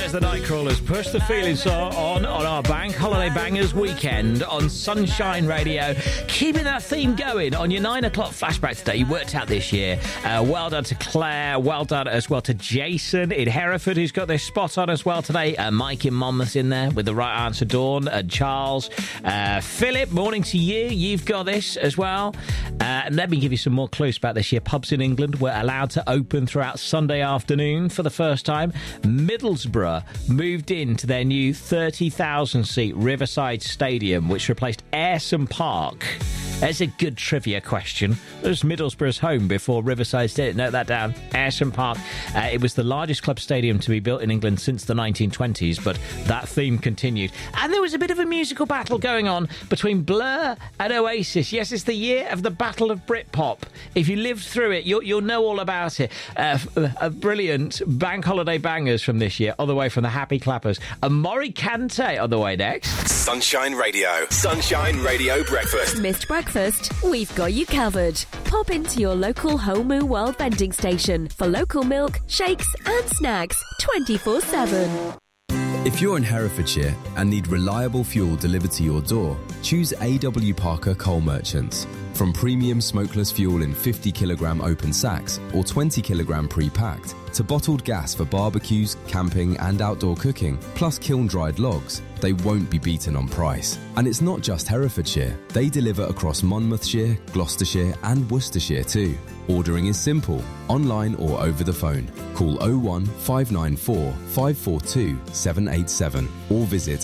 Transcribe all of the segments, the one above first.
There's the Nightcrawlers. Push the feelings on our Bank Holiday Bangers weekend on Sunshine Radio. Keeping that theme going on your 9 o'clock flashback today. You worked out this year. Well done to Claire. Well done as well to Jason in Hereford, who's got this spot on as well today. Mike in Monmouth in there with the right answer. Dawn and Charles. Philip, morning to you. You've got this as well. And let me give you some more clues about this year. Pubs in England were allowed to open throughout Sunday afternoon for the first time. Middlesbrough moved into their new 30,000-seat Riverside Stadium, which replaced Ayresome Park. There's a good trivia question. It was Middlesbrough's home before Riverside Stadium. Note that down. Ayresome Park. It was the largest club stadium to be built in England since the 1920s, but that theme continued. And there was a bit of a musical battle going on between Blur and Oasis. Yes, it's the year of the Battle of Britpop. If you lived through it, you'll know all about it. A brilliant Bank Holiday Bangers from this year, all the way from the Happy Clappers. And Maury Kante on the way next. Sunshine Radio. Sunshine Radio Breakfast. Missed breakfast? We've got you covered. Pop into your local Homu World vending station for local milk, shakes and snacks 24/7. If you're in Herefordshire and need reliable fuel delivered to your door, choose AW Parker Coal Merchants. From premium smokeless fuel in 50kg open sacks or 20kg pre-packed, to bottled gas for barbecues, camping and outdoor cooking, plus kiln-dried logs, they won't be beaten on price. And it's not just Herefordshire. They deliver across Monmouthshire, Gloucestershire and Worcestershire too. Ordering is simple, online or over the phone. Call 01 594 542 787 or visit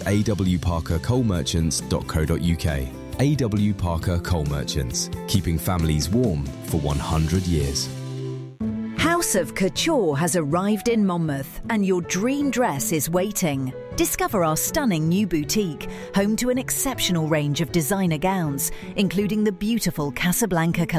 awparkercoalmerchants.co.uk. AW Parker Coal Merchants, keeping families warm for 100 years. House of Couture has arrived in Monmouth and your dream dress is waiting. Discover our stunning new boutique, home to an exceptional range of designer gowns, including the beautiful Casablanca collection.